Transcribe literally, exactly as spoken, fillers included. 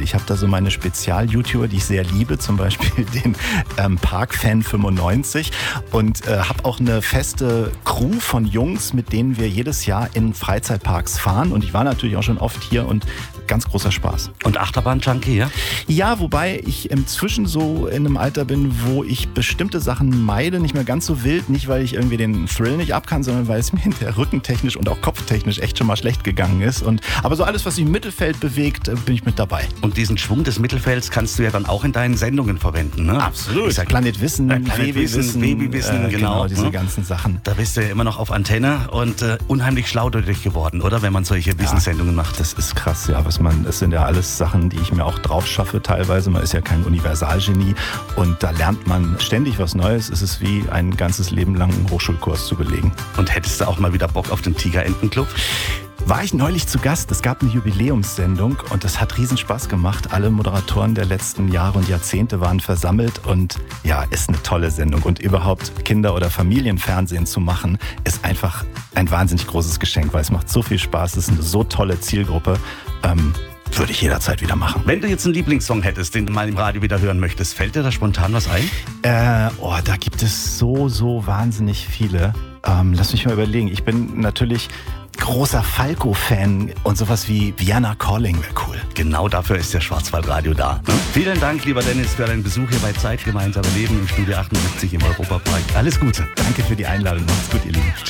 Ich habe da so meine Spezial-YouTuber, die ich sehr liebe, zum Beispiel den ähm, Parkfan fünfundneunzig und äh, habe auch eine feste Crew von Jungs, mit denen wir jedes Jahr in Freizeitparks fahren und ich war natürlich auch schon oft hier und ganz großer Spaß. Und Achterbahn-Junkie, ja? Ja, wobei ich inzwischen so in einem Alter bin, wo ich bestimmte Sachen meide, nicht mehr ganz so wild, nicht weil ich irgendwie den Thrill nicht ab kann, sondern weil es mir hinterher rückentechnisch und auch kopftechnisch echt schon mal schlecht gegangen ist. Und, aber so alles, was sich im Mittelfeld bewegt, bin ich mit dabei. Und diesen Schwung des Mittelfelds kannst du ja dann auch in deinen Sendungen verwenden, ne? Absolut. Ich sag, Planet Wissen, äh, Planet Babywissen, Babywissen, äh, genau, genau, diese ne? ganzen Sachen. Da bist du ja immer noch auf Antenne und äh, unheimlich schlau dadurch geworden, oder? Wenn man solche Wissenssendungen macht. Das ist krass, ja, was man, das sind ja alles Sachen, die ich mir auch drauf schaffe teilweise. Man ist ja kein Universalgenie und da lernt man ständig was Neues. Es ist wie ein ganzes Leben lang einen Hochschulkurs zu belegen. Und hättest du auch mal wieder Bock auf den Tigerentenclub? War ich neulich zu Gast. Es gab eine Jubiläumssendung und das hat riesen Spaß gemacht. Alle Moderatoren der letzten Jahre und Jahrzehnte waren versammelt und ja, ist eine tolle Sendung. Und überhaupt Kinder- oder Familienfernsehen zu machen, ist einfach ein wahnsinnig großes Geschenk, weil es macht so viel Spaß. Es ist eine so tolle Zielgruppe. Ähm, Würde ich jederzeit wieder machen. Wenn du jetzt einen Lieblingssong hättest, den du mal im Radio wieder hören möchtest, fällt dir da spontan was ein? Äh, oh, da gibt es so, so wahnsinnig viele. Ähm, lass mich mal überlegen. Ich bin natürlich großer Falco-Fan und sowas wie Vienna Calling wäre cool. Genau dafür ist der Schwarzwaldradio da. Ne? Vielen Dank, lieber Dennis, für deinen Besuch hier bei Zeit gemeinsame Leben im Studio achtundsiebzig im Europapark. Alles Gute. Danke für die Einladung. Macht's gut, ihr Lieben.